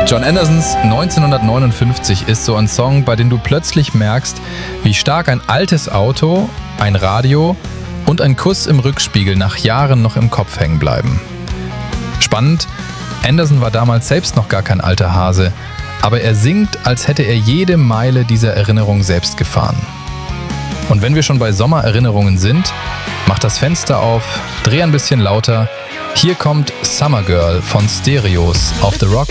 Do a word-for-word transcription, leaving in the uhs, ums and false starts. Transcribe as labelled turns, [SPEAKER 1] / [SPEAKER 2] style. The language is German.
[SPEAKER 1] John Andersons neunzehnhundertneunundfünfzig ist so ein Song, bei dem du plötzlich merkst, wie stark ein altes Auto, ein Radio und ein Kuss im Rückspiegel nach Jahren noch im Kopf hängen bleiben. Spannend, Anderson war damals selbst noch gar kein alter Hase, aber er singt, als hätte er jede Meile dieser Erinnerung selbst gefahren. Und wenn wir schon bei Sommererinnerungen sind, mach das Fenster auf, dreh ein bisschen lauter. Hier kommt Summer Girl von Stereos auf The Rock